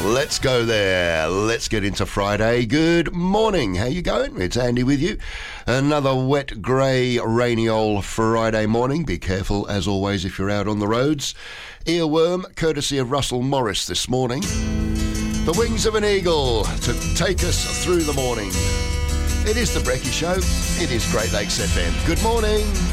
Let's go there. Let's get into Friday. Good morning. How you going? It's Andy with you. Another wet, grey, rainy old Friday morning. Be careful, as always, if you're out on the roads. Earworm, courtesy of Russell Morris this morning. The wings of an eagle to take us through the morning. It is the Brekkie Show. It is Great Lakes FM. Good morning.